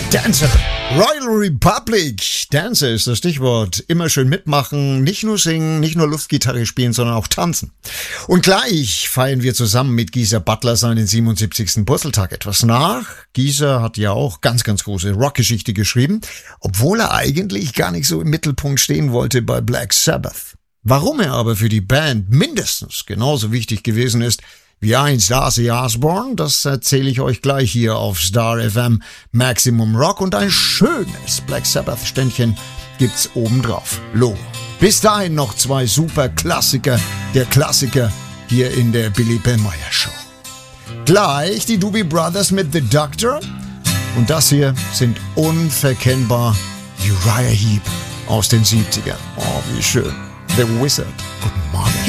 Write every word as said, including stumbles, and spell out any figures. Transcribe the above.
Dancer. Royal Republic. Dancer ist das Stichwort. Immer schön mitmachen, nicht nur singen, nicht nur Luftgitarre spielen, sondern auch tanzen. Und gleich feiern wir zusammen mit Geezer Butler seinen siebenundsiebzigsten Purzeltag etwas nach. Geezer hat ja auch ganz, ganz große Rockgeschichte geschrieben, obwohl er eigentlich gar nicht so im Mittelpunkt stehen wollte bei Black Sabbath. Warum er aber für die Band mindestens genauso wichtig gewesen ist wie einst Ozzy Osbourne, das erzähle ich euch gleich hier auf Star F M Maximum Rock, und ein schönes Black Sabbath Ständchen gibt's obendrauf. Lo. Bis dahin noch zwei super Klassiker der Klassiker hier in der Billy Bellmeyer Show. Gleich die Doobie Brothers mit The Doctor, und das hier sind unverkennbar Uriah Heep aus den siebzigern. Oh, wie schön. The Wizard. Guten Morgen.